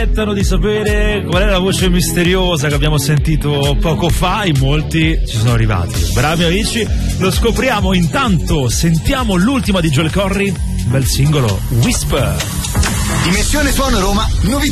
Aspettano di sapere qual è la voce misteriosa che abbiamo sentito poco fa, in molti ci sono arrivati. Bravi amici, lo scopriamo. Intanto sentiamo l'ultima di Joel Corry, bel singolo Whisper. Dimensione Suono Roma, novità.